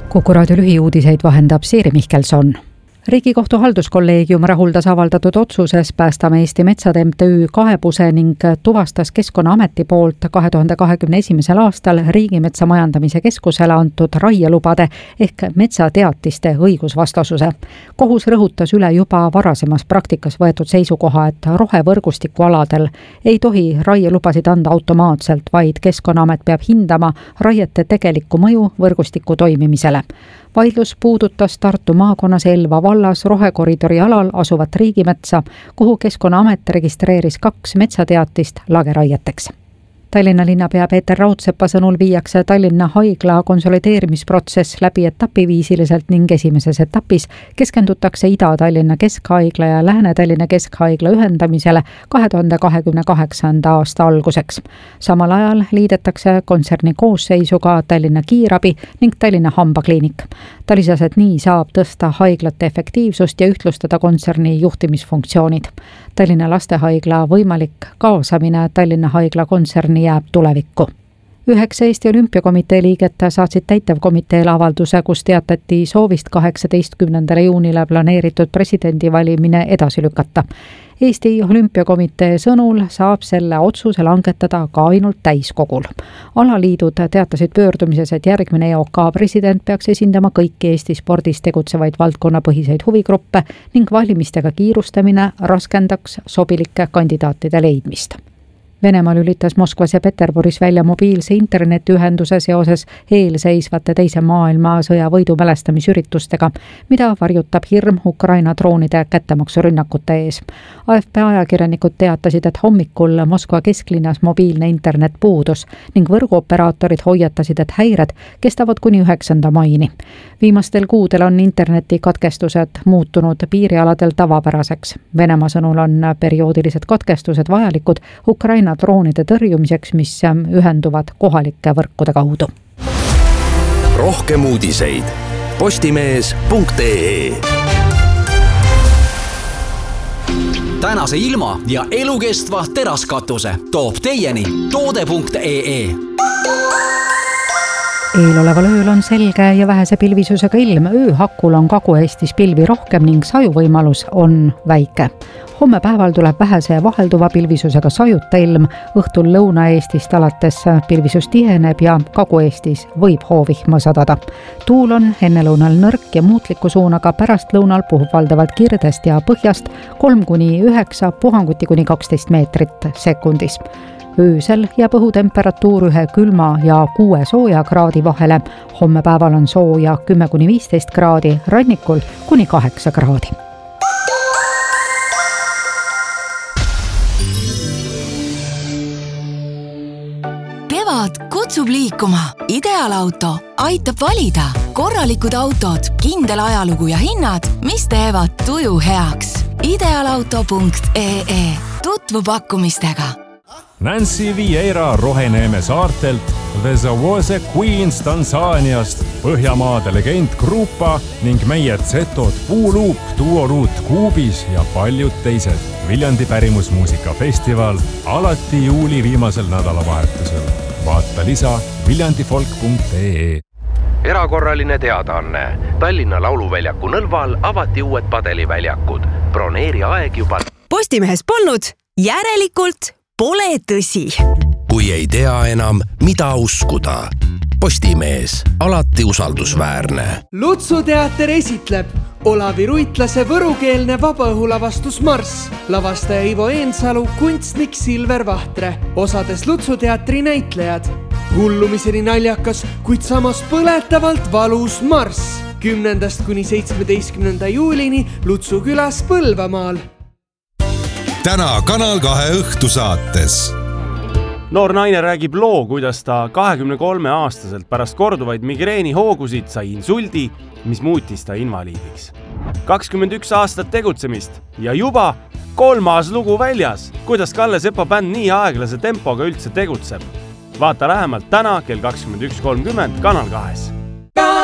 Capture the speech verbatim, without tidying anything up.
Kuku raadio lühiuudiseid vahendab Siiri Mihkelson. Riigikohtu halduskolleegium rahuldas avaldatud otsuses Päästame Eesti Metsad M T Ö kaebuse ning tuvastas Keskkonnaameti poolt kahe tuhande kahekümne esimesel aastal Riigimetsa Majandamise Keskusele antud raielubade ehk metsateatiste õigusvastasuse. Kohus rõhutas üle juba varasemas praktikas võetud seisukoha, et rohevõrgustiku aladel ei tohi raielubasid anda automaatselt, vaid Keskkonnaamet peab hindama raiete tegelikku mõju võrgustiku toimimisele. Vaidlus puudutas Tartu maakonnas Elva vallas rohekoridori alal asuvat riigimetsa, kuhu Keskkonnaamet registreeris kaks metsateatist lageraieteks. Tallinna linnapea Peeter Raudsepa sõnul viiakse Tallinna haigla konsolideerimisprotsess läbi etapiviisiliselt ning esimeses etapis keskendutakse Ida-Tallinna Keskhaigla ja Lääne-Tallinna Keskhaigla ühendamisele kahe tuhande kahekümne kaheksanda aasta alguseks. Samal ajal liidetakse kontserni koosseisuga Tallinna Kiirabi ning Tallinna Hambakliinik. Ta lisas, et nii saab tõsta haiglate efektiivsust ja ühtlustada kontserni juhtimisfunktsioonid. Tallinna lastehaigla võimalik kaasamine Tallinna haigla kontserni jääb tulevikku. Üheksa Eesti Olümpiakomitee liiget saatsid täitevkomiteele avalduse, kus teatati soovist kaheksateistkümnendale juunile planeeritud presidendivalimine edasi lükata. Eesti Olümpiakomitee sõnul saab selle otsuse langetada ka ainult täiskogul. Alaliidud teatasid pöördumises, et järgmine E O K president peaks esindama kõiki Eesti spordis tegutsevaid valdkonnapõhiseid huvigruppe ning valimistega kiirustamine raskendaks sobilike kandidaatide leidmist. Venemaa lülitas Moskvas ja Peterburis välja mobiilse internetiühenduse seoses eelseisvate teise maailmasõja võidu mälestamisüritustega, mida varjutab hirm Ukraina droonide kättemaksurünnakute ees. A F P ajakirjanikud teatasid, et hommikul Moskva kesklinnas mobiilne internet puudus ning võrguoperaatorid hoiatasid, et häired kestavad kuni üheksanda maini. Viimastel kuudel on internetikatkestused muutunud piirialadel tavapäraseks. Venemaa sõnul on perioodilised katkestused vajalikud Ukraina droonide tõrjumiseks, mis ühenduvad kohalike võrkude kaudu. Rohkem uudiseid postimees punkt ee. Tänase ilma ja elukestva teraskatuse toob teieni toode punkt ee. Eeloleval ööl on selge ja vähese pilvisusega ilm. Ööhakul on Kagu-Eestis pilvi rohkem ning sajuvõimalus on väike. Homme päeval tuleb vähese ja vahelduva pilvisusega sajuta ilm. Õhtul Lõuna-Eestist alates pilvisus tiheneb ja Kagu-Eestis võib hoovihma sadada. Tuul on ennelõunal nõrk ja muutliku suunaga, pärast lõunal puhub valdavalt kirdest ja põhjast kolm kuni üheksa, puhanguti kuni kaksteist meetrit sekundis. Öösel jääb õhutemperatuur ühe külma ja kuue sooja kraadi vahele. Homme päeval on sooja kümme kuni viisteist kraadi, rannikul kuni kaheksa kraadi. Kevad kutsub liikuma. Ideaalauto aitab valida. Korralikud autod, kindel ajalugu ja hinnad, mis teevad tuju heaks. ideaalauto punkt ee. Tutvu pakkumistega. Nancy Vieira Roheneeme saartelt, The Zawose Queens Tansaaniast, Põhjamaade legend Grupa ning meie Zetod Puuluup, Duoruut Kuubis ja paljud teised. Viljandi pärimusmuusikafestival alati juuli viimasel nädalavahetusel. Vaata lisa viljandifolk punkt ee. Erakorraline teadaanne. Tallinna Lauluväljaku Nõlval avati uued padeliväljakud. Broneeri aeg juba. Postimehes polnud, järelikult pole tõsi. Kui ei tea enam, mida uskuda. Postimees, alati usaldusväärne. Lutsu teater esitleb Olavi Ruitlase võrukeelne vabaõhulavastus Marss. Lavastaja Ivo Eensalu, kunstnik Silver Vahtre. Osades Lutsu teatri näitlejad. Hullumiseni naljakas, kuid samas põletavalt valus Marss. kümnendast kuni seitsmeteistkümnenda juulini Lutsu külas Põlvamaal. Täna Kanal kahe õhtusaates. Noor naine räägib loo, kuidas ta kahekümne kolme aastaselt pärast korduvaid migreeni hoogusid sai insuldi, mis muutis ta invaliidiks. kakskümmend üks aastat tegutsemist ja juba kolmas lugu väljas. Kuidas Kalle Sepa bänd nii aeglase tempoga üldse tegutseb? Vaata lähemalt täna kell kakskümmend üks kolmkümmend Kanal kahes.